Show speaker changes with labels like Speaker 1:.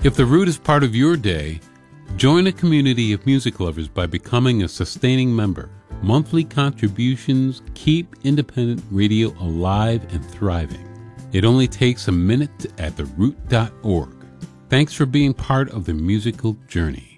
Speaker 1: If The Root is part of your day, join a community of music lovers by becoming a sustaining member. Monthly contributions keep independent radio alive and thriving. It only takes a minute at theroot.org. Thanks for being part of the musical journey.